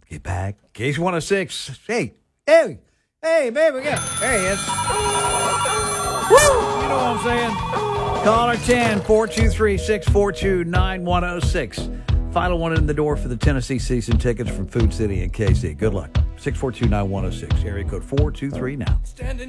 Get back. Case 106. Hey, baby, yeah. There he is. Woo! You know what I'm saying? Caller 10-423-642-9106. Final one in the door for the Tennessee season tickets from Food City and KC. Good luck. 642-9106. Area code 423 now.